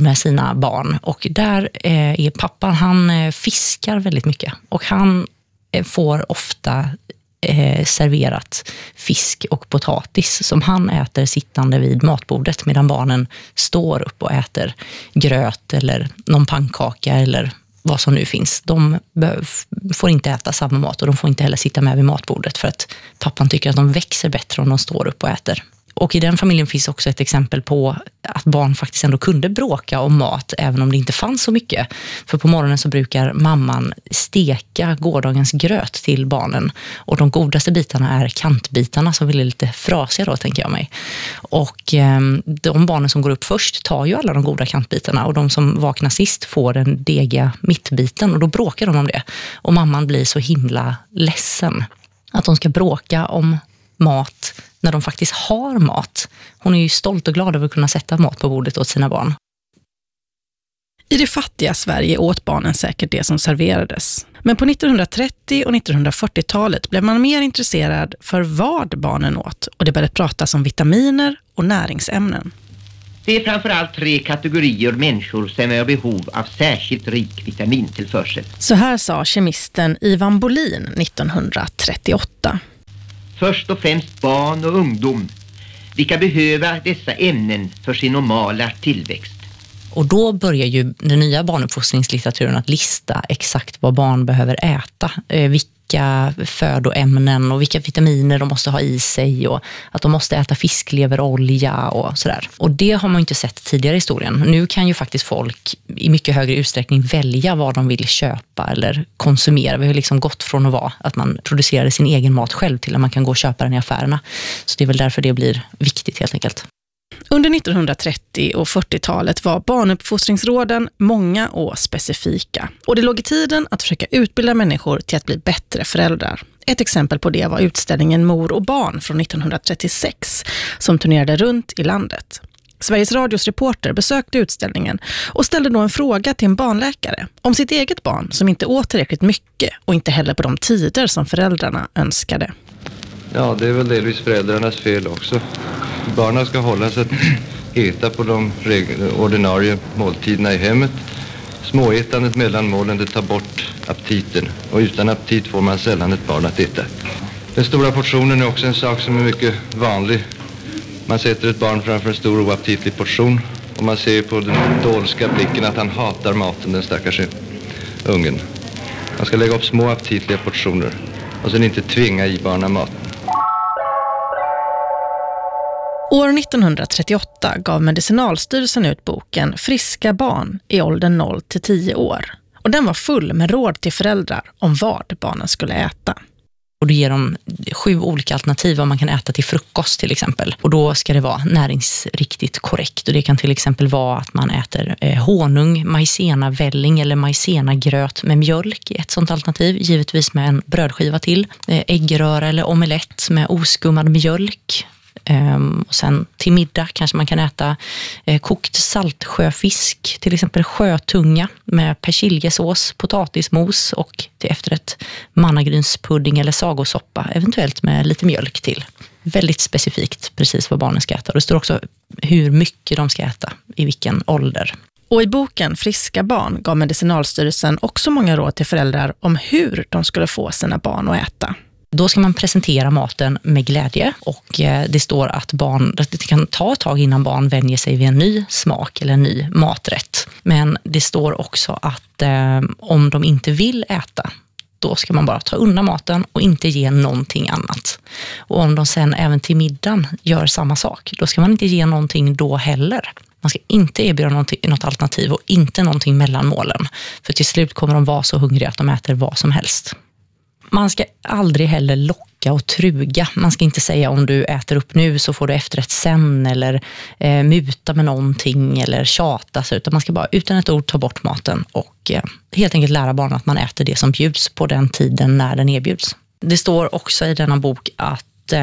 med sina barn. Och där är pappan, han fiskar väldigt mycket. Och han får ofta serverat fisk och potatis som han äter sittande vid matbordet medan barnen står upp och äter gröt eller någon pannkaka eller vad som nu finns. De får inte äta samma mat och de får inte heller sitta med vid matbordet för att pappan tycker att de växer bättre om de står upp och äter. Och i den familjen finns också ett exempel på att barn faktiskt ändå kunde bråka om mat även om det inte fanns så mycket. För på morgonen så brukar mamman steka gårdagens gröt till barnen. Och de godaste bitarna är kantbitarna som är lite frasiga då, tänker jag mig. Och de barnen som går upp först tar ju alla de goda kantbitarna och de som vaknar sist får den dega mittbiten och då bråkar de om det. Och mamman blir så himla ledsen att de ska bråka om mat när de faktiskt har mat. Hon är ju stolt och glad över att kunna sätta mat på bordet åt sina barn. I det fattiga Sverige åt barnen säkert det som serverades. Men på 1930- och 1940-talet blev man mer intresserad för vad barnen åt och det började pratas om vitaminer och näringsämnen. Det är framförallt 3 kategorier människor som är i behov av särskilt rik vitamintillförsel. Så här sa kemisten Ivan Bolin 1938. Först och främst barn och ungdom, vilka behöver dessa ämnen för sin normala tillväxt. Och då börjar ju den nya barnuppfostringslitteraturen att lista exakt vad barn behöver äta. Vilka födoämnen och vilka vitaminer de måste ha i sig och att de måste äta fiskleverolja och sådär. Och det har man ju inte sett tidigare i historien. Nu kan ju faktiskt folk i mycket högre utsträckning välja vad de vill köpa eller konsumera. Vi har liksom gått från att vara att man producerar sin egen mat själv till att man kan gå och köpa den i affärerna. Så det är väl därför det blir viktigt helt enkelt. Under 1930- och 40-talet var barnuppfostringsråden många och specifika. Och det låg i tiden att försöka utbilda människor till att bli bättre föräldrar. Ett exempel på det var utställningen Mor och barn från 1936 som turnerade runt i landet. Sveriges Radios reporter besökte utställningen och ställde då en fråga till en barnläkare om sitt eget barn som inte åt tillräckligt mycket och inte heller på de tider som föräldrarna önskade. Ja, det är väl delvis föräldrarnas fel också. Barnen ska hålla sig att äta på de ordinarie måltiderna i hemmet. Småätandet mellan målen, det tar bort aptiten. Och utan aptit får man sällan ett barn att äta. Den stora portionen är också en sak som är mycket vanlig. Man sätter ett barn framför en stor oaptitlig portion. Och man ser på den dolska blicken att han hatar maten, den stackars ungen. Man ska lägga upp små aptitliga portioner. Och sen inte tvinga i barnen maten. År 1938 gav Medicinalstyrelsen ut boken Friska barn i åldern 0-10 år. Och den var full med råd till föräldrar om vad barnen skulle äta. Och det ger dem 7 olika alternativ vad man kan äta till frukost till exempel. Och då ska det vara näringsriktigt korrekt. Och det kan till exempel vara att man äter honung, majsenavälling eller majsenagröt med mjölk. Ett sånt alternativ, givetvis med en brödskiva till. Äggröra eller omelett med oskummad mjölk. Och sen till middag kanske man kan äta kokt saltsjöfisk, till exempel sjötunga med persiljesås, potatismos och till efterrätt mannagrynspudding eller sagosoppa, eventuellt med lite mjölk till. Väldigt specifikt precis vad barnen ska äta. Det står också hur mycket de ska äta, i vilken ålder. Och i boken Friska barn gav Medicinalstyrelsen också många råd till föräldrar om hur de skulle få sina barn att äta. Då ska man presentera maten med glädje och det står att det kan ta ett tag innan barn vänjer sig vid en ny smak eller en ny maträtt. Men det står också att om de inte vill äta, då ska man bara ta undan maten och inte ge någonting annat. Och om de sen även till middagen gör samma sak, då ska man inte ge någonting då heller. Man ska inte erbjuda något alternativ och inte någonting mellan målen. För till slut kommer de vara så hungriga att de äter vad som helst. Man ska aldrig heller locka och truga. Man ska inte säga om du äter upp nu så får du efterrätt sen eller muta med någonting eller tjata. Utan man ska bara utan ett ord ta bort maten och helt enkelt lära barnen att man äter det som bjuds på den tiden när den erbjuds. Det står också i denna bok att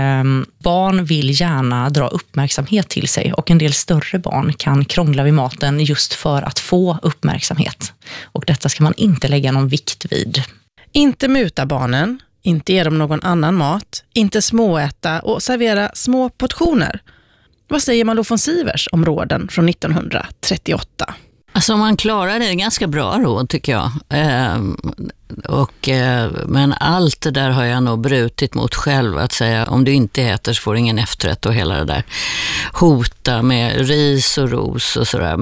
barn vill gärna dra uppmärksamhet till sig och en del större barn kan krångla vid maten just för att få uppmärksamhet. Och detta ska man inte lägga någon vikt vid. Inte muta barnen, inte ge dem någon annan mat, inte småäta och servera små portioner. Vad säger Malou von Sivers om råden från 1938? Alltså man klarar det ganska bra råd tycker jag. Men allt det där har jag nog brutit mot själv. Att säga om du inte äter så får du ingen efterrätt och hela det där. Hota med ris och ros och sådär.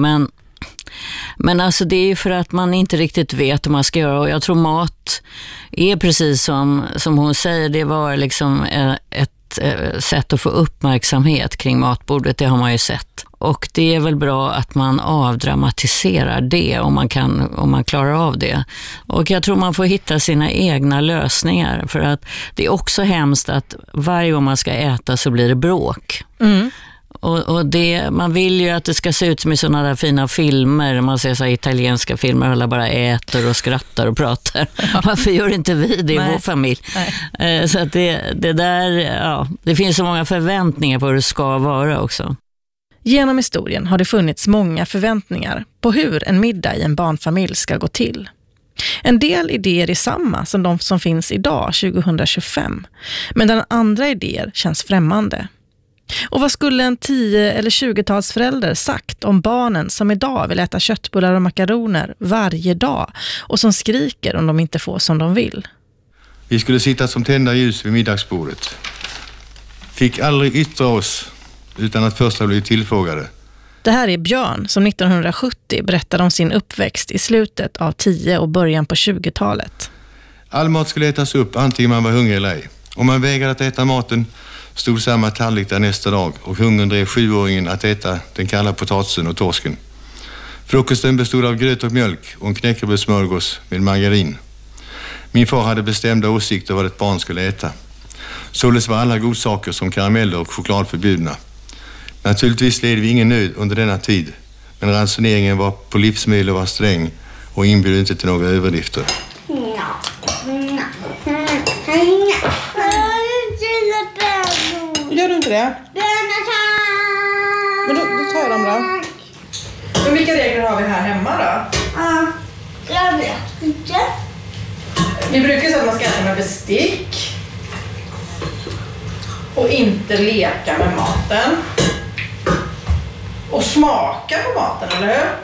Men alltså det är ju för att man inte riktigt vet hur man ska göra. Och jag tror mat är precis som hon säger. Det var liksom ett sätt att få uppmärksamhet kring matbordet. Det har man ju sett. Och det är väl bra att man avdramatiserar det om man klarar av det. Och jag tror man får hitta sina egna lösningar. För att det är också hemskt att varje gång man ska äta så blir det bråk. Mm. Och man vill ju att det ska se ut som i sådana där fina filmer. Man ser så här italienska filmer alla bara äter och skrattar och pratar. Varför gör inte vi det i vår familj? Så att det där, ja, det finns så många förväntningar på hur det ska vara också. Genom historien har det funnits många förväntningar på hur en middag i en barnfamilj ska gå till. En del idéer är samma som de som finns idag 2025. Men den andra idéer känns främmande. Och vad skulle en 10- eller 20-talsförälder sagt om barnen som idag vill äta köttbullar och makaroner varje dag och som skriker om de inte får som de vill? Vi skulle sitta som tända ljus vid middagsbordet. Fick aldrig yttra oss utan att först ha blivit tillfrågade. Det här är Björn som 1970 berättade om sin uppväxt i slutet av 10- och början på 20-talet. All mat skulle ätas upp antingen man var hungrig eller ej. Om man vägrade att äta maten stod samma tallrik där nästa dag och hungern drev 7-åringen att äta den kalla potatisen och torsken. Frukosten bestod av gröt och mjölk och en knäckebrödssmörgås med margarin. Min far hade bestämda åsikter vad ett barn skulle äta. Således var alla godsaker som karameller och choklad förbjudna. Naturligtvis led vi ingen nöd under denna tid, men ransoneringen på livsmedel var sträng och inbjöd inte till några överdrifter. Gör du inte det? Men då tar jag dem då. Men vilka regler har vi här hemma då? Jag vet inte. Vi brukar säga att man ska äta med bestick. Och inte leka med maten. Och smaka på maten, eller hur?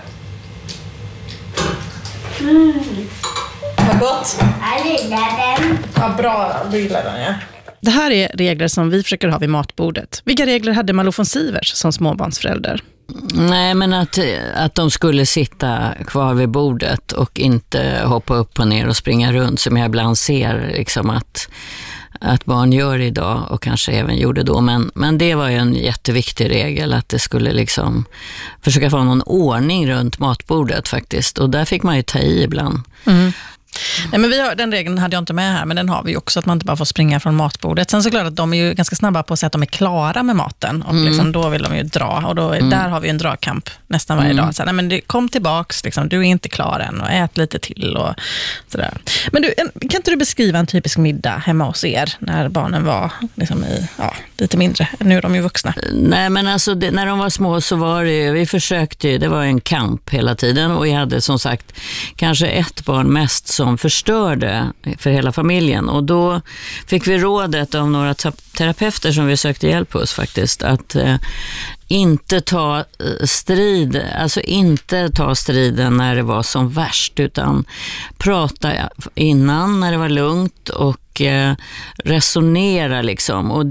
Vad gott. Jag gillar den. Ja, bra då. Du gillar den, ja. Det här är regler som vi försöker ha vid matbordet. Vilka regler hade Malou von Sivers som småbarnsförälder? Nej, men att de skulle sitta kvar vid bordet och inte hoppa upp och ner och springa runt som jag ibland ser liksom att barn gör idag och kanske även gjorde då. Men det var ju en jätteviktig regel att det skulle liksom försöka få någon ordning runt matbordet faktiskt. Och där fick man ju ta i ibland. Mm. Nej, men den regeln hade jag inte med här, men den har vi också, att man inte bara får springa från matbordet. Sen så klart att de är ju ganska snabba på att säga att de är klara med maten och liksom, då vill de ju dra, och då, där har vi en dragkamp nästan varje dag. Så, nej, men kom tillbaks, liksom, du är inte klar än och ät lite till och sådär. Men du, kan inte du beskriva en typisk middag hemma hos er när barnen var liksom lite mindre? Nu är de ju vuxna. Nej, men alltså när de var små så var det, vi försökte ju, det var en kamp hela tiden, och vi hade som sagt kanske ett barn mest som förstörde för hela familjen, och då fick vi rådet av några terapeuter som vi sökte hjälp hos faktiskt att inte ta strid, alltså inte ta striden när det var som värst, utan prata innan när det var lugnt och resonera liksom. Och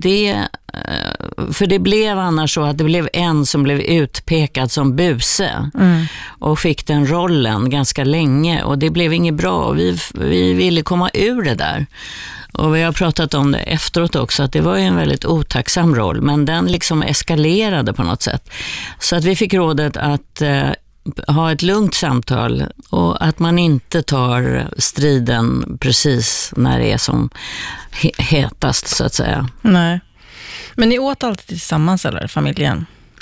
för det blev annars så att det blev en som blev utpekad som buse och fick den rollen ganska länge, och det blev inget bra, och vi ville komma ur det där. Och vi har pratat om det efteråt också, att det var en väldigt otacksam roll, men den liksom eskalerade på något sätt. Så att vi fick rådet att ha ett lugnt samtal och att man inte tar striden precis när det är som hetast så att säga. Nej. Men ni åt alltid tillsammans eller familjen?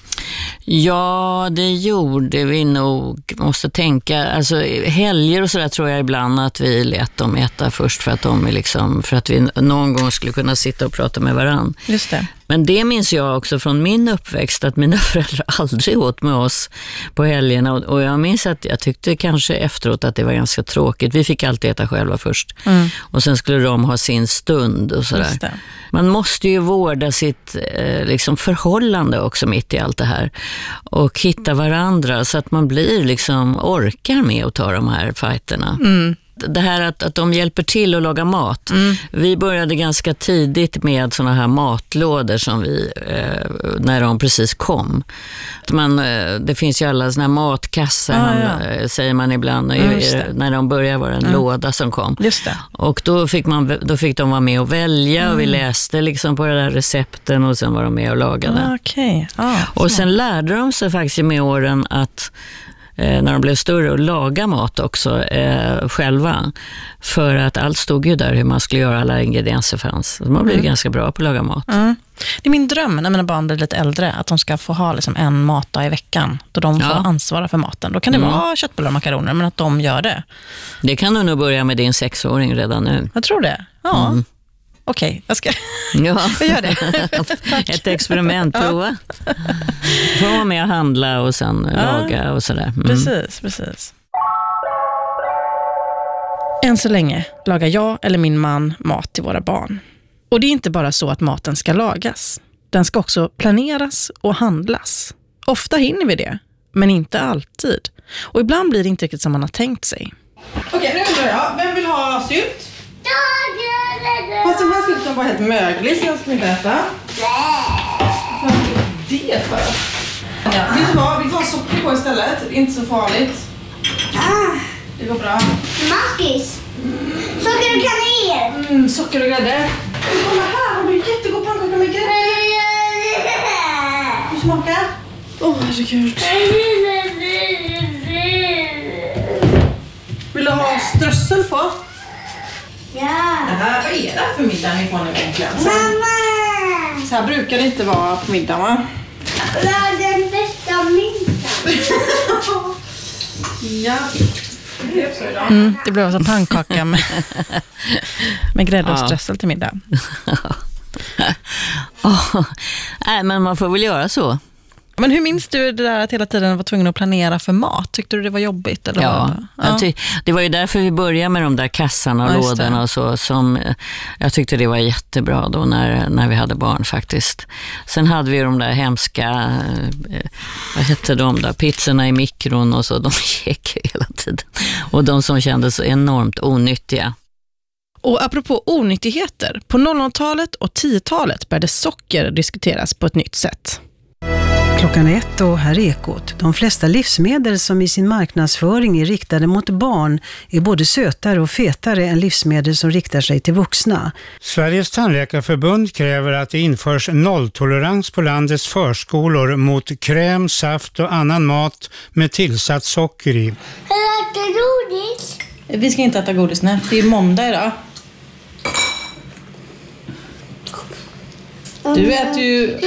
Ja, det gjorde vi nog. Måste tänka, alltså helger och sådär tror jag ibland att vi lät dem äta först för att vi någon gång skulle kunna sitta och prata med varann. Just det. Men det minns jag också från min uppväxt, att mina föräldrar aldrig åt med oss på helgerna. Och jag minns att jag tyckte kanske efteråt att det var ganska tråkigt. Vi fick alltid äta själva först. Och sen skulle de ha sin stund och sådär. Man måste ju vårda sitt liksom förhållande också mitt i allt det här. Och hitta varandra så att man blir liksom, orkar med att ta de här fighterna. Det här att de hjälper till att laga mat. Vi började ganska tidigt med såna här matlådor som vi, när de precis kom. Det finns ju alla såna här matkassar, säger man ibland, när de börjar vara en låda som kom. Just det. Och då fick de vara med och välja och vi läste liksom på det där recepten och sen var de med och lagade. Och sen lärde de sig faktiskt med åren att när de blev större och laga mat också själva. För att allt stod ju där hur man skulle göra, alla ingredienser fanns. De har blivit ganska bra på att laga mat. Det är min dröm när mina barn blir lite äldre att de ska få ha liksom en matdag i veckan då de får ansvara för maten. Då kan det vara köttbullar och makaroner, men att de gör det. Det kan du nog börja med din 6-åring redan nu. Jag tror det. Ja. Okej, jag ska jag gör det. Ett experiment, prova. Få vara med och handla och sen laga och sådär. Precis. Än så länge lagar jag eller min man mat till våra barn. Och det är inte bara så att maten ska lagas. Den ska också planeras och handlas. Ofta hinner vi det, men inte alltid. Och ibland blir det inte riktigt som man har tänkt sig. Okej, nu undrar jag. Vem vill ha sylt? Fast den här sylten var helt möglig så jag ska inte äta. Vad är det för? Vet du vad? Vi får socker på istället. Det är inte så farligt. Det går bra. Maskis. Socker och kanel. Socker och grädde. Kolla här, har du jättegod pannkaka med grädde. Hur smakar? Herregud. Vill du ha strössel på? Ja. Vad är det för middag ni får nu egentligen? Mamma! Så här brukar det inte vara på middag, va? Det är den bästa middagen. Ja. Det blev alltså pannkaka med grädde och strössel till middag. Nej, men man får väl göra så. Men hur minns du det där att hela tiden var tvungen att planera för mat? Tyckte du det var jobbigt? Eller det var ju därför vi började med de där kassarna och lådorna och så. Som jag tyckte det var jättebra då när vi hade barn faktiskt. Sen hade vi de där hemska, vad hette de där, pizzorna i mikron och så. De gick hela tiden. Och de som kändes så enormt onyttiga. Och apropå onyttigheter, på 00-talet och 10-talet började socker diskuteras på ett nytt sätt. 1 och här Ekot. De flesta livsmedel som i sin marknadsföring är riktade mot barn är både sötare och fetare än livsmedel som riktar sig till vuxna. Sveriges tandläkarförbund kräver att det införs nolltolerans på landets förskolor mot kräm, saft och annan mat med tillsatt socker i. Äter godis? Vi ska inte äta godis, nej. Det är måndag idag. Du äter ju...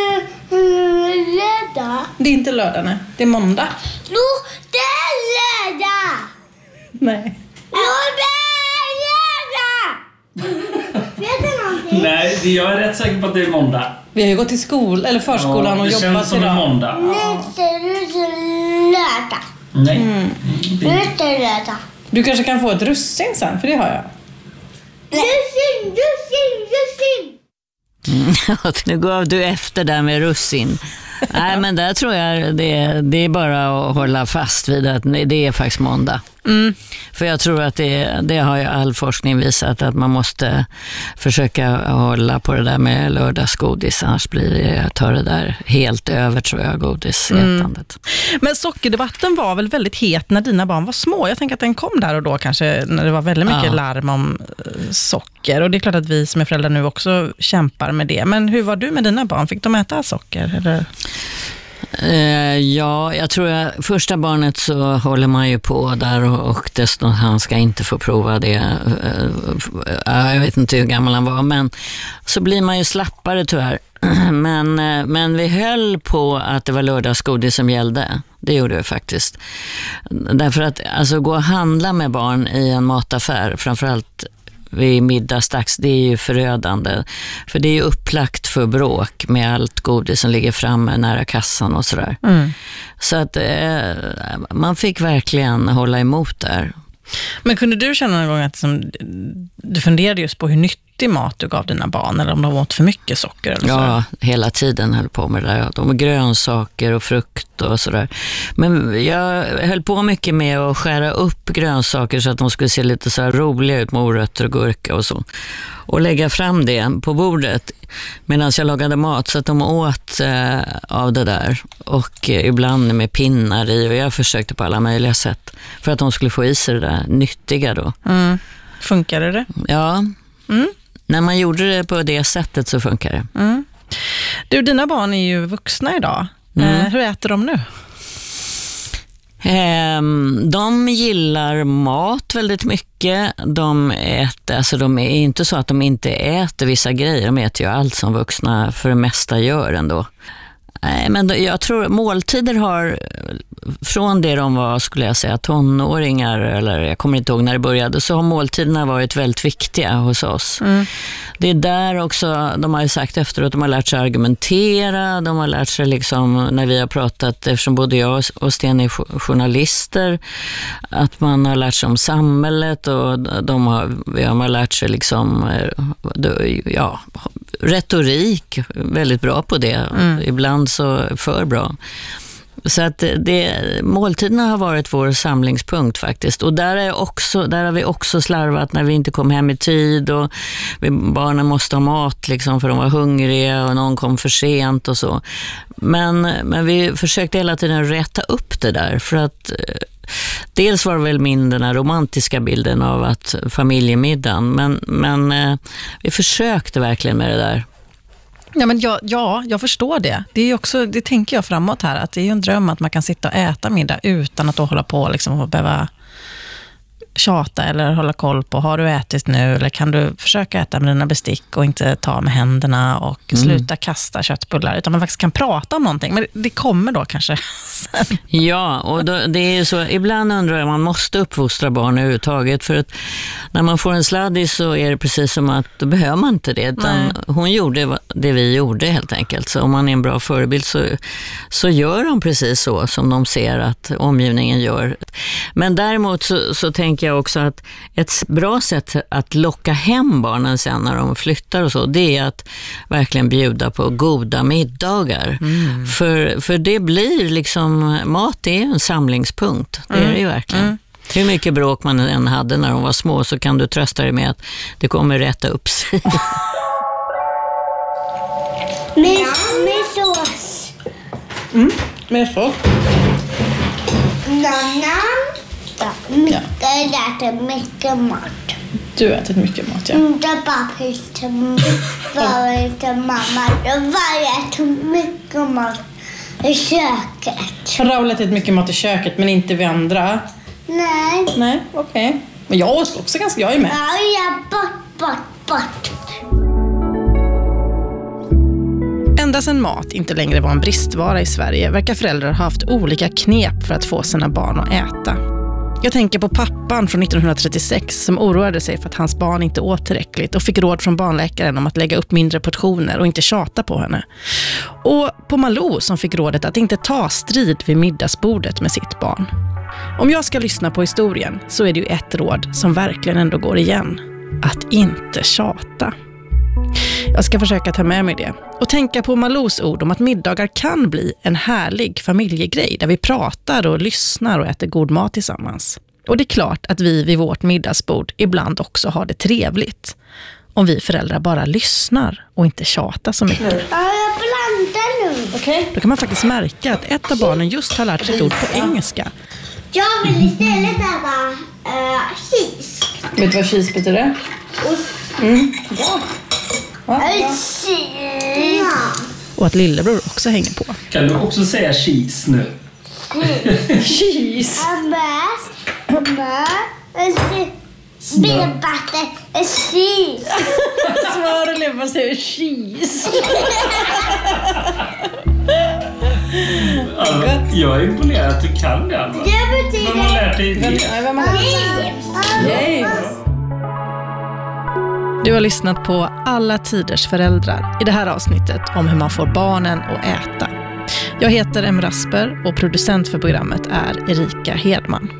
Lördag. Det är inte lördag, nej. Det är måndag. Jo, det är lördag. Nej. Jo, det är lördag. Vet du någonting? Nej, jag är rätt säker på att det är måndag. Vi har ju gått till förskolan och jobbat idag. Det känns som en måndag. Nej, det är lördag. Nej. Det är lördag. Du kanske kan få ett russin sen, för det har jag. Russin. Nu gav du efter där med russin. Nej, men där tror jag det är bara att hålla fast vid att det är faktiskt måndag. För jag tror att det har ju all forskning visat att man måste försöka hålla på det där med lördagsgodis, annars tar det där helt över, tror jag, godisätandet. Men sockerdebatten var väl väldigt het när dina barn var små. Jag tänker att den kom där och då kanske när det var väldigt mycket larm om socker. Och det är klart att vi som är föräldrar nu också kämpar med det. Men hur var du med dina barn? Fick de äta socker? Eller? Ja, jag tror att första barnet så håller man ju på där och dessutom han ska inte få prova det. Jag vet inte hur gammal han var, men så blir man ju slappare tyvärr. Men vi höll på att det var lördagsgodis som gällde. Det gjorde vi faktiskt. Därför att alltså, gå och handla med barn i en mataffär, framförallt vid middagsdags, det är ju förödande. För det är ju upplagt för bråk med allt godis som ligger framme nära kassan och sådär. Så att man fick verkligen hålla emot där. Men kunde du känna någon gång att du funderade just på hur nyttig mat du gav dina barn, eller om de åt för mycket socker? Eller ja, hela tiden höll på med det där. De grönsaker och frukt och sådär. Men jag höll på mycket med att skära upp grönsaker så att de skulle se lite så här roliga ut, morötter och gurka och så. Och lägga fram det på bordet medan jag lagade mat så att de åt av det där. Och ibland med pinnar i, och jag försökte på alla möjliga sätt för att de skulle få i sig det där nyttiga då. Funkade det? Ja. När man gjorde det på det sättet så funkar det. Du, dina barn är ju vuxna idag. Hur äter de nu? De gillar mat väldigt mycket. De är inte så att de inte äter vissa grejer. De äter ju allt som vuxna för det mesta gör ändå. Men jag tror måltider har, från det de var, skulle jag säga, tonåringar, eller jag kommer inte ihåg när det började, så har måltiderna varit väldigt viktiga hos oss. Det är där också, de har ju sagt efteråt, de har lärt sig argumentera, de har lärt sig liksom, när vi har pratat, eftersom både jag och Sten är journalister, att man har lärt sig om samhället, och de har lärt sig liksom, retorik, väldigt bra på det. Ibland så för bra. Så att måltiderna har varit vår samlingspunkt faktiskt. Och där har vi också slarvat när vi inte kom hem i tid, och barnen måste ha mat liksom för de var hungriga och någon kom för sent och så. Men vi försökte hela tiden rätta upp det där, för att dels var det väl den här romantiska bilden av att familjemiddagen, men vi försökte verkligen med det där. Ja, men jag förstår det. Det är också, det tänker jag framåt här, att det är ju en dröm att man kan sitta och äta middag utan att då hålla på liksom och behöva tjata eller hålla koll på, har du ätit nu, eller kan du försöka äta med dina bestick och inte ta med händerna och sluta kasta köttbullar, utan man faktiskt kan prata om någonting. Men det kommer då kanske sen. Ja, och det är så, ibland undrar jag, man måste uppfostra barn överhuvudtaget, för att när man får en sladdis så är det precis som att då behöver man inte det, utan hon gjorde det vi gjorde helt enkelt. Så om man är en bra förebild så gör de precis så som de ser att omgivningen gör. Men däremot så tänker jag också att ett bra sätt att locka hem barnen sen när de flyttar och så, det är att verkligen bjuda på goda middagar. För det blir liksom, mat är en samlingspunkt. Det är det ju verkligen. Hur mycket bråk man än hade när de var små, så kan du trösta dig med att det kommer rätta upp sig. Med sås. Med sås. Jag äter mycket mat. Du äter mycket mat, ja. Inte bara för inte mamma. Jag äter mycket mat i köket. Har Raul ätit mycket mat i köket, men inte vi andra? Nej, okej. Men jag åt också ganska, jag är med. Ja, bort. Ända sedan mat inte längre var en bristvara i Sverige verkar föräldrar ha haft olika knep för att få sina barn att äta. Jag tänker på pappan från 1936 som oroade sig för att hans barn inte åt tillräckligt och fick råd från barnläkaren om att lägga upp mindre portioner och inte tjata på henne. Och på Malou som fick rådet att inte ta strid vid middagsbordet med sitt barn. Om jag ska lyssna på historien så är det ju ett råd som verkligen ändå går igen. Att inte tjata. Jag ska försöka ta med mig det och tänka på Malous ord om att middagar kan bli en härlig familjegrej där vi pratar och lyssnar och äter god mat tillsammans. Och det är klart att vi vid vårt middagsbord ibland också har det trevligt. Om vi föräldrar bara lyssnar och inte tjatar så mycket. Ja, jag blandar nu. Okej. Då kan man faktiskt märka att ett av barnen just har lärt sig ett ord på engelska. Jag vill istället äta cheese. Vet du vad cheese betyder? Ost. Bra. Cheese. Och att lillebror också hänger på. Kan du också säga cheese nu? Cheese. Bilbatter cheese. Svara och leva säger cheese. Jag är imponerad att du kan det, Alva. Det betyder... Vem har lärt dig det? Yay. Du har lyssnat på Alla tiders föräldrar i det här avsnittet om hur man får barnen att äta. Jag heter Em Rasper och producent för programmet är Erika Hedman.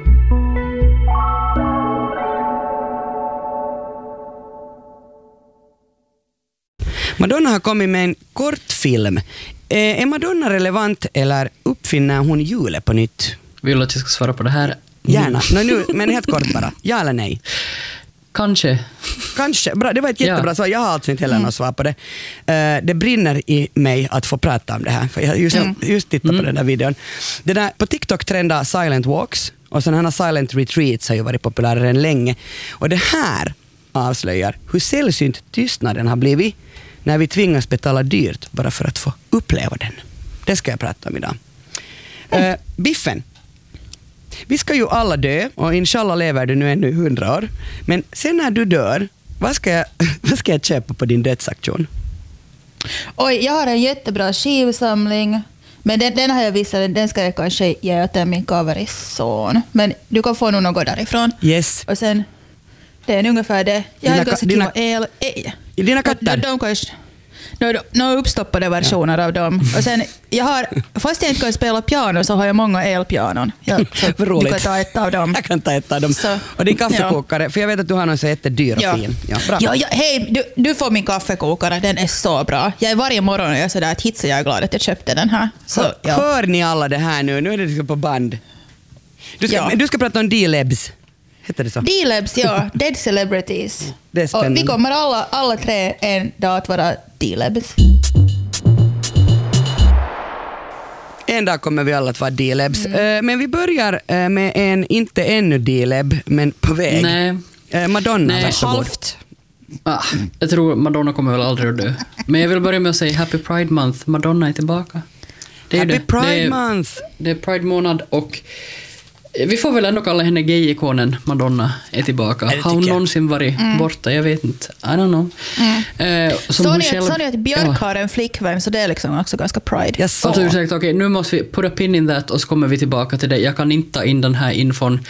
Madonna har kommit med en kortfilm. Är Madonna relevant eller uppfinner hon hjulet på nytt? Vill du att jag ska svara på det här? Gärna, nu, men helt kort bara. Ja eller nej? Kanske. Bra, det var ett jättebra svar. Jag har alltså inte heller något svar på det. Det brinner i mig att få prata om det här. För jag just tittat på den där videon. Det där, på TikTok trendar silent walks. Och sådana här silent retreats har ju varit populärare än länge. Och det här avslöjar hur sällsynt tystnaden har blivit när vi tvingas betala dyrt bara för att få uppleva den. Det ska jag prata om idag. Biffen. Vi ska ju alla dö och inshallah lever du nu ännu 100 år. Men sen när du dör, vad ska jag köpa på din dödsaktion? Oj, jag har en jättebra skivsamling. Men den har jag visat, den ska jag kanske ge åt min coverison. Men du kan få nog något därifrån. Yes. Och sen, det är ungefär det. Jag har ganska kul el. Dina katter? De kanske... Några uppstoppade versioner av dem. Och sen, fast jag inte kan spela piano så har jag många elpianon. Du kan ta ett av dem. Jag kan ta ett av dem. Så, och din kaffekokare, för jag vet att du har någon så jättedyr och fin. Ja, bra. Hej, du får min kaffekokare, den är så bra. Jag är varje morgon och jag är sådär att hit så jag är glad att jag köpte den här. Så, Hör ni alla det här nu? Nu är det liksom på band. Du ska prata om D-Labs. Heter det så? D-Labs, ja. Dead Celebrities. Det är spännande. Och vi kommer alla tre en dag att vara D-Labs. En dag kommer vi alla att vara D-Labs. Men vi börjar med en, inte ännu D-Lab, men på väg. Nej. Madonna. Nej, halvt. Jag tror Madonna kommer väl aldrig att dö. Men jag vill börja med att säga Happy Pride Month. Madonna är tillbaka. Happy Pride Month. Det är Pride-månad och vi får väl ändå kalla henne gay-ikonen. Madonna är tillbaka. Har hon någonsin varit borta? Jag vet inte. I don't know. Så ni att Björk har en flickvän, så det är liksom också ganska pride. Jag sa. Okej, nu måste vi put a pin in that och så kommer vi tillbaka till det. Jag kan inte ta in den här infon.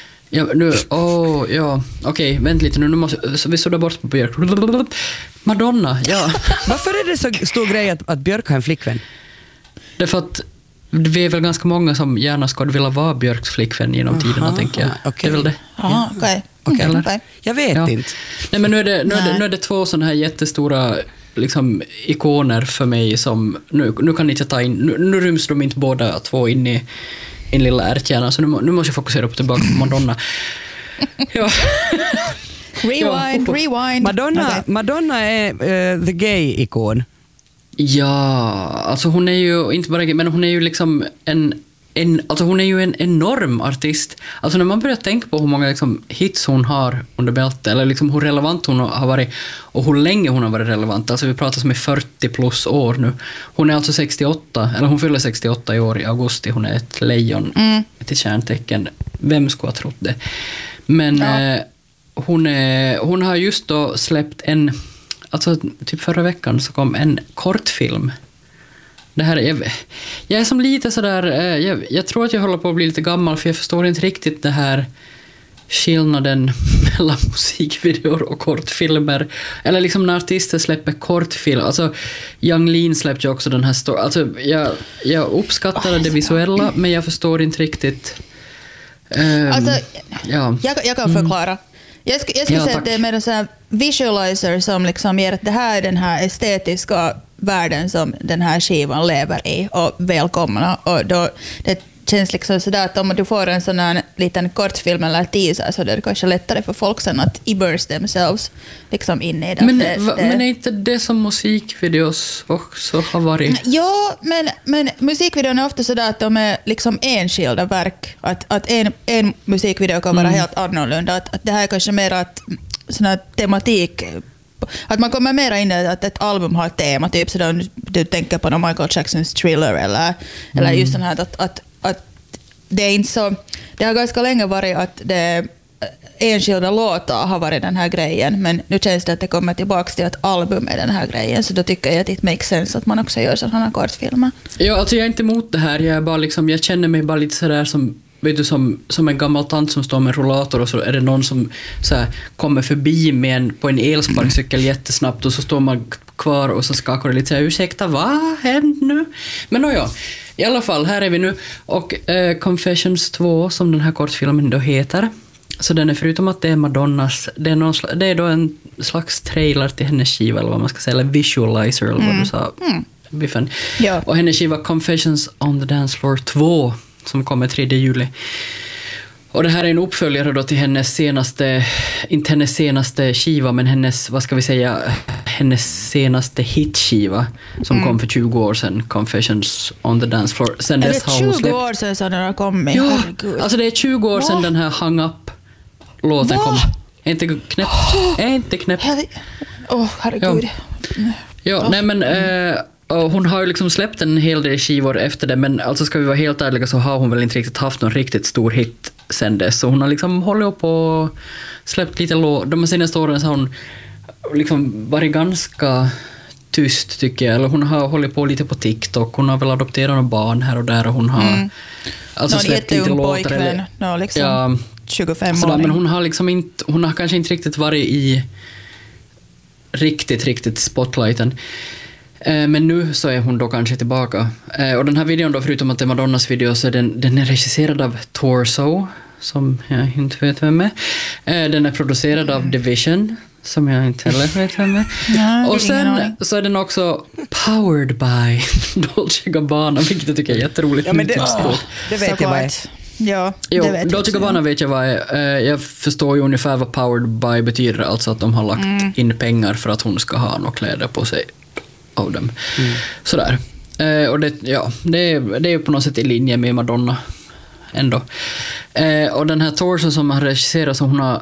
Okej, vänt lite nu. Måste vi sudda bort på Björk. Madonna, ja. Varför är det så stor grej att Björk har en flickvän? Det är för att vi är väl ganska många som gärna skulle vilja vara Björks flickvän genom tiderna, tänker jag. Okay. Det är väl det. Okej. Jag vet inte. Nej, men nu är det två sådana här jättestora liksom, ikoner för mig som nu kan inte ta in, nu ryms de inte båda två in i en lilla ärtkärna, så nu måste jag fokusera på tillbaka på Madonna. Ja. Rewind. Madonna är the gay-ikon. Ja, alltså hon är ju inte bara gay, men hon är ju liksom alltså hon är ju en enorm artist. Alltså när man börjar tänka på hur många liksom hits hon har under bältet, eller liksom hur relevant hon har varit och hur länge hon har varit relevant. Alltså vi pratar som i 40 plus år nu. Hon är alltså 68, eller hon fyller 68 i år i augusti. Hon är ett lejon, ett kärntecken. Vem skulle ha trott det? Men hon har just då släppt alltså typ förra veckan så kom en kortfilm. Det här jag är som lite sådär, jag tror att jag håller på att bli lite gammal, för jag förstår inte riktigt det här skillnaden mellan musikvideor och kortfilmer. Eller liksom när artister släpper kortfilm. Alltså Yung Lean släppte ju också den här alltså jag uppskattar det visuella, men jag förstår inte riktigt. Alltså, jag kan förklara. Jag skulle säga att det är mer en sån här visualizer som liksom ger att det här är den här estetiska världen som den här skivan lever i, och välkomna. Och då, det känns liksom sådär att om du får en sån här liten kortfilm eller teaser, så är det kanske lättare för folk sen att immerse themselves liksom in i det. Men är inte det som musikvideos också har varit? Ja, men musikvideon är ofta sådär att de är liksom enskilda verk. Att en musikvideo kan vara helt annorlunda. Att det här är kanske mer att sån här tematik, att man kommer mer in i att ett album har ett tema, typ så du tänker på Michael Jacksons Thriller eller just sån här att det är inte så, det har ganska länge varit att det enskilda låtar har varit den här grejen, men nu känns det att det kommer tillbaka till att album är den här grejen, så då tycker jag att det makes sense att man också gör sådana kortfilmer. Ja, alltså jag är inte emot det här, jag är bara liksom, jag känner mig bara lite sådär som vet du, som en gammal tant som står med en rollator och så är det någon som så här, kommer förbi på en elsparkcykel jättesnabbt och så står man kvar och så skakar det lite så här, ursäkta, vad händer nu? Men ja, i alla fall, här är vi nu. Och Confessions 2, som den här kortfilmen då heter, så den är, förutom att det är Madonnas, det är då en slags trailer till hennes skiva, eller vad man ska säga, eller visualizer, eller vad du sa, Biffen. Ja. Och hennes skiva Confessions on the Dance Floor 2, som kommer 3 juli. Och det här är en uppföljare då till hennes senaste, inte hennes senaste skiva, men hennes, vad ska vi säga, hennes senaste hitskiva som kom för 20 år sedan, Confessions on the Dance Floor. Sen dess har hon 20 år sedan så den har kommit? Ja, alltså det är 20 år sedan den här Hang Up-låten kom. Är inte knäppt? Herregud. Ja, nej men... och hon har ju liksom släppt en hel del skivor efter det, men alltså ska vi vara helt ärliga så har hon väl inte riktigt haft någon riktigt stor hit sen dess. Så hon har liksom hållit upp och släppt lite de senaste åren så har hon liksom varit ganska tyst, tycker jag. Eller hon har hållit på lite på TikTok. Hon har väl adopterat några barn här och där och hon har alltså släppt lite låtar. Eller, liksom 25 år. Men hon har liksom inte, hon har kanske inte riktigt varit i riktigt spotlighten. Men nu så är hon då kanske tillbaka. Och den här videon då, förutom att det är Madonnas video, så är den är regisserad av Torso, som jag inte vet vem är. Den är producerad av Division, som jag inte heller vet vem är. Ja, och sen så är den också powered by Dolce & Gabbana, vilket jag tycker är jätteroligt. Ja, men det vet jag vad är. Ja, Dolce & Gabbana vet jag vad är. Jag förstår ju ungefär vad powered by betyder, alltså att de har lagt in pengar för att hon ska ha några kläder på sig av dem. Sådär. Och det är ju på något sätt i linje med Madonna ändå. Och den här Torso som har regisserat, så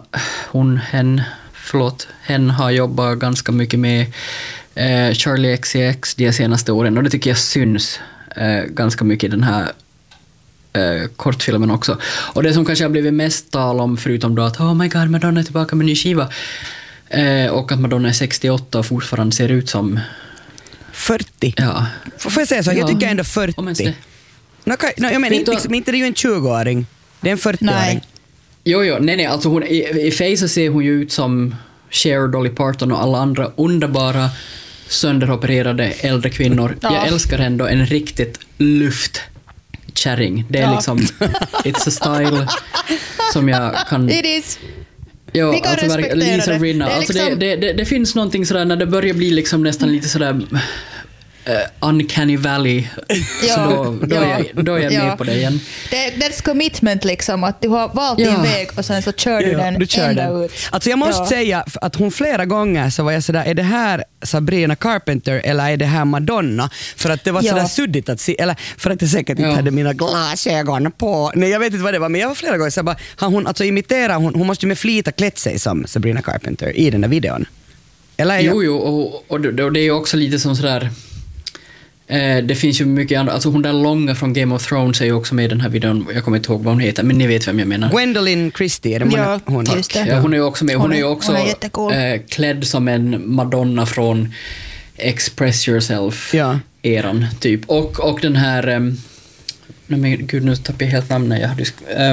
hen har jobbat ganska mycket med Charlie XCX de senaste åren, och det tycker jag syns ganska mycket i den här kortfilmen också. Och det som kanske har blivit mest tal om, förutom då att oh my god, Madonna är tillbaka med ny skiva, och att Madonna är 68 och fortfarande ser ut som 40. Ja. Får jag säga så? Jag tycker ändå 40. Jag menar inte det är ju en 20-åring. Det är en 40-åring. Nej, alltså hon, i face ser hon ju ut som Cher, Dolly Parton och alla andra underbara sönderopererade äldre kvinnor. Ja. Jag älskar ändå en riktigt luftkärring. Det är liksom it's a style som jag kan... It is. Ja, vi kan alltså respektera Rinna. det. Alltså liksom... det finns någonting sådär när det börjar bli liksom nästan lite sådär uncanny valley. Så då är jag med på det igen. Det är commitment liksom, att du har valt din väg och sen så kör du den ända ut. Alltså jag måste säga att hon flera gånger så var jag sådär, är det här Sabrina Carpenter eller är det här Madonna? För att det var sådär suddigt att se, eller för att jag säkert inte hade mina glasögon på. Nej, jag vet inte vad det var, men jag var flera gånger så bara, hon alltså imiterar, hon måste ju med flita klätt sig som Sabrina Carpenter i den där videon. Eller och det är ju också lite som sådär. Det finns ju mycket andra, alltså hon där långa från Game of Thrones är ju också med i den här videon, jag kommer inte ihåg vad hon heter, men ni vet vem jag menar. Gwendolyn Christie, är det hon? Just det. Ja, hon är ju också med, hon är ju också klädd som en Madonna från Express Yourself-eran typ. Och den här gud, nu tappar jag helt namnet, jag hade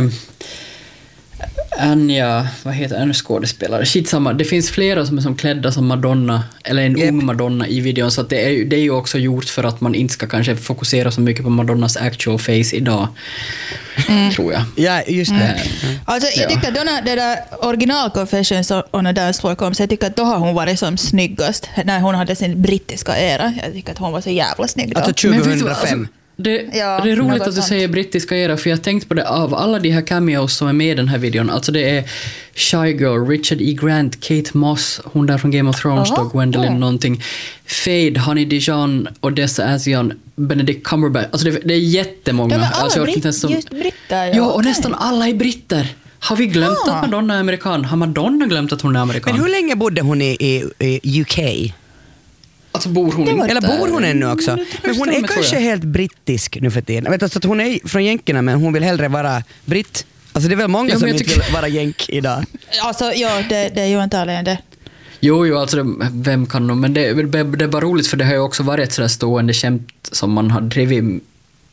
Anja, vad heter en skådespelare? Skitsamma, det finns flera som är som klädda som Madonna, eller en ung Madonna i videon, så att det är ju också gjort för att man inte ska kanske fokusera så mycket på Madonnas actual face idag, tror jag. Ja, just det. Alltså, jag tycker att när det där original Confessions on a Dance Floor kom, så jag tycker att då har hon varit som snyggast när hon hade sin brittiska era. Jag tycker att hon var så jävla snygg då. Alltså 2005. Det är roligt att du säger brittiska era, för jag tänkte på det, av alla de här cameos som är med i den här videon, alltså det är Shy Girl, Richard E. Grant, Kate Moss, hon där från Game of Thrones då, Gwendolyn någonting, Fade, Honey Dijon, Odessa Asian, Benedict Cumberbatch, alltså det är jättemånga. De är alla alltså, just britter. Ja, och nästan alla är britter. Har vi glömt att Madonna är amerikan? Har Madonna glömt att hon är amerikan? Men hur länge bodde hon i UK? Alltså bor hon eller bor hon ännu också? Men hon är kanske helt brittisk nu för tiden. Jag vet alltså att hon är från jänkerna, men hon vill hellre vara britt. Alltså det är väl många som inte vill vara jänk idag. Alltså det är ju inte allen det. Jo, alltså vem kan nog, men det är bara roligt, för det har ju också varit ett sådär stående skämt som man har drivit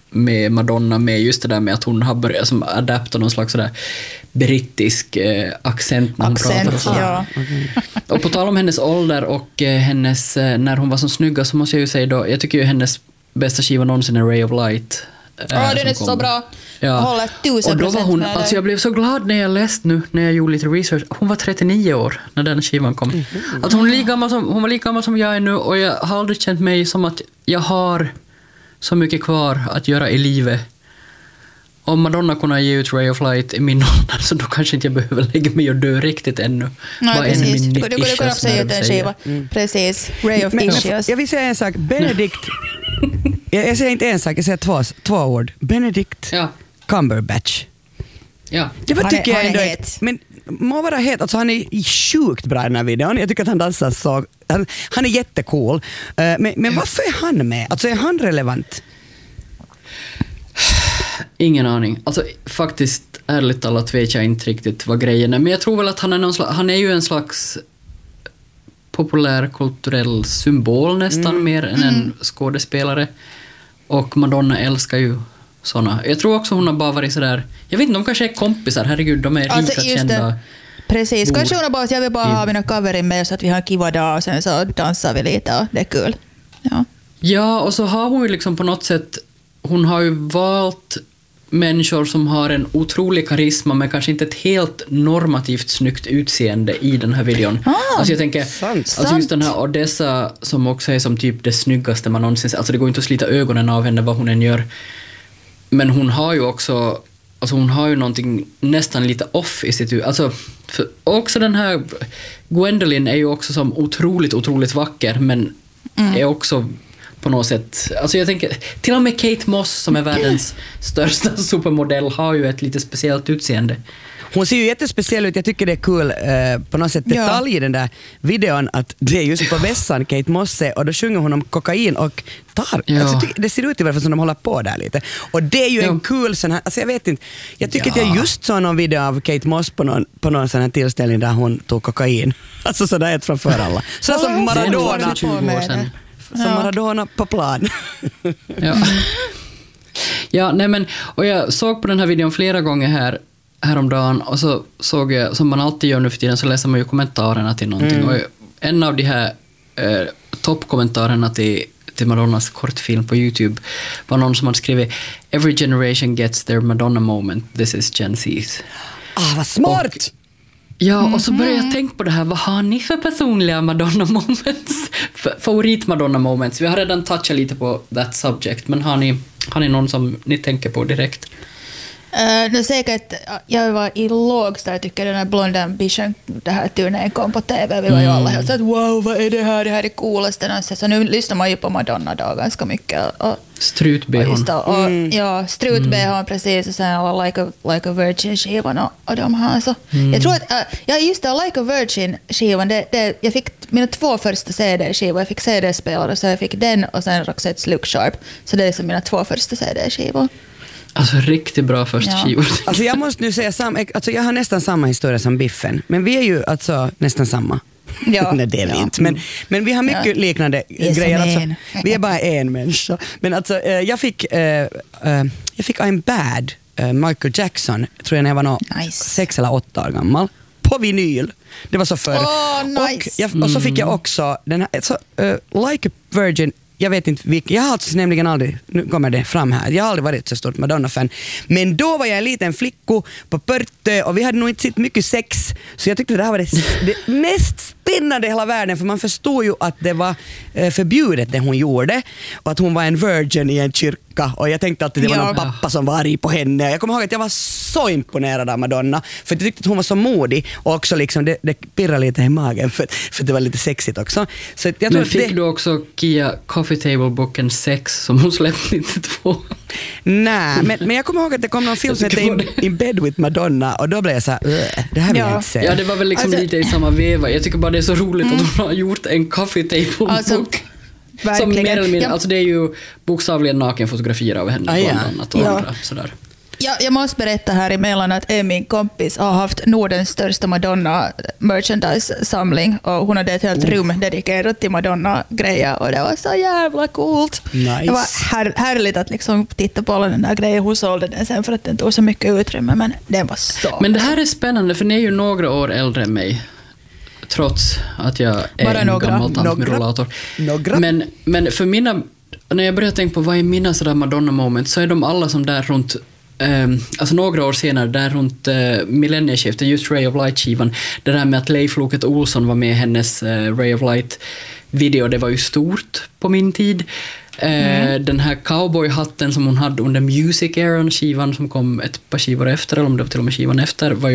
med Madonna, med just det där med att hon har börjat som adapta någon slags sådär brittisk accent när hon pratar. Ja. Och på tal om hennes ålder och hennes, när hon var så snygga, så måste jag ju säga då, jag tycker ju hennes bästa skiva någonsin är Ray of Light. Ja, den är så bra. Ja. Håller 1000% och då var hon, med alltså jag blev så glad när jag läste nu, när jag gjorde lite research. Hon var 39 år när den skivan kom. Att hon var lika gammal som jag är nu, och jag har aldrig känt mig som att jag har så mycket kvar att göra i livet. Om Madonna kunde ge ut Ray of Light i min ålder, så då kanske inte jag behöver lägga mig och dö riktigt ännu. Nej, precis. Du kan också ge ut en skiva. Precis. Ray of Issues. Jag vill säga en sak. Benedict... jag säger inte en sak, jag säger två ord. Benedict Cumberbatch. Ja. Det var, tycker jag ändå, het. men må vara het, alltså han är sjukt bra i den här videon. Jag tycker att han dansar så, han är jättecool. Men varför är han med? Alltså är han relevant? Ingen aning. Alltså faktiskt, ärligt talat vet jag inte riktigt vad grejen är. Men jag tror väl att han är ju en slags populärkulturell symbol nästan, mer än en skådespelare. Och Madonna älskar ju såna. Jag tror också hon har bara varit sådär, jag vet inte, de kanske är kompisar, herregud, de är lika kända. Precis, kanske hon har bara, jag vill bara ha mina coverin med så att vi har en kiva dag och sen så dansar vi lite och det är kul. Ja, och så har hon ju liksom på något sätt, hon har ju valt människor som har en otrolig karisma men kanske inte ett helt normativt snyggt utseende i den här videon. Alltså jag tänker, alltså just den här Odessa som också är som typ det snyggaste man någonsin, alltså det går inte att slita ögonen av henne vad hon än gör. Men hon har ju också, alltså hon har ju någonting nästan lite off i sitt, alltså också den här Gwendolyn är ju också som otroligt vacker, men är också på något sätt, alltså jag tänker, till och med Kate Moss som är världens största supermodell har ju ett lite speciellt utseende. Hon ser ju jättespeciell ut, jag tycker det är kul på något sätt detalj i den där videon, att det är just på vässan Kate Moss är, och då sjunger hon om kokain och tar. Alltså, det ser ut i varje fall som de håller på där lite. Och det är ju en kul sån här, alltså jag vet inte, jag tycker att jag just såg någon video av Kate Moss på någon sån här tillställning där hon tog kokain. Alltså sådär ett framför alla. Så som Maradona. Som Maradona på plan. Ja, nej men, och jag såg på den här videon flera gånger häromdagen, och så såg jag, som man alltid gör nu för tiden, så läser man ju kommentarerna till någonting. Och en av de här toppkommentarerna till Madonnas kortfilm på YouTube var någon som hade skrivit "Every generation gets their Madonna moment, this is Gen Z's." Vad smart! Och så började jag tänka på det här, vad har ni för personliga Madonna moments? Favorit Madonna moments? Vi har redan touchat lite på that subject, men har ni någon som ni tänker på direkt? Nu säkert, jag var i lågstadiet, tycker den här Blonde Ambition, det här turnén kom på TV, vi var ju alla helt så att wow, vad är det här är det coolaste. Så nu lyssnar man ju på Madonna då ganska mycket. Strut-BH:n. Ja, Strut-BH:n precis, och sen alla Like a Virgin-skivan och de här. Så. Jag tror att, just det, Like a Virgin-skivan, jag fick mina 2 första CD-skivor, jag fick CD-spelare, så jag fick den och sen Roxette's Look Sharp, så det är som mina 2 första CD-skivor. Alltså riktigt bra första skivor. Alltså jag måste nu säga alltså jag har nästan samma historia som Biffen, men vi är ju alltså nästan samma. Ja. Nej, det är vi inte. Men vi har mycket liknande grejer. Alltså, vi är bara en människa. Men alltså, jag fick I'm Bad, Michael Jackson, tror jag när jag var 6 eller 8 år gammal, på vinyl. Det var så förr. Och så fick jag också den här, Like a Virgin. Jag vet inte vilken, jag har alltså nämligen aldrig, nu kommer det fram här, jag har aldrig varit så stort Madonna-fan. Men då var jag en liten flicko på Pörtö och vi hade nog inte sett mycket sex. Så jag tyckte det här var det mest spännande i hela världen, för man förstod ju att det var förbjudet det hon gjorde. Och att hon var en virgin i en kyrka. Och jag tänkte att det var någon pappa som var arg på henne. Jag kommer ihåg att jag var så imponerad av Madonna. För jag tyckte att hon var så modig. Och också liksom, det pirrade lite i magen. För det var lite sexigt också. Så jag tror men fick du också Kia Coffee Table-boken 6 som hon släppte 92? Nej, men jag kommer ihåg att det kom någon film som hette In Bed with Madonna. Och då blev jag så här, det här vill jag inte se. Ja, det var väl liksom lite i samma veva. Jag tycker bara det är så roligt att hon har gjort en Coffee Table-bok. Alltså, som mer eller mindre, alltså det är ju bokstavligen nakenfotografier av henne bland annat och andra, sådär. Jag måste berätta här emellan att min kompis har haft Nordens största Madonna-merchandise-samling och hon hade ett helt rum dedikerat till Madonna-grejer och det var så jävla coolt. Nice. Det var härligt att liksom titta på alla den där grejen. Hon sålde den sen för att den tog så mycket utrymme, men den var så. Men det här är spännande för ni är ju några år äldre än mig. Trots att jag är bara en några. gammal tant med rollator. Men för mina, när jag börjar tänka på vad är mina sådär Madonna-moment, så är de alla som där runt, alltså några år senare, där runt millennieskiftet, just Ray of Light-skivan, det där med att Leif Loket Olsson var med i hennes Ray of Light-video, det var ju stort på min tid. Den här cowboyhatten som hon hade under Music Era-skivan som kom ett par skivor efter, eller om det var till och med skivan efter, var ju